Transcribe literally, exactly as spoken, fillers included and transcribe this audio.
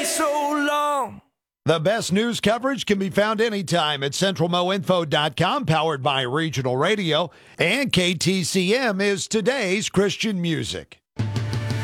so long. The best news coverage can be found anytime at central mo info dot com, powered by Regional Radio. And K T C M is today's Christian music.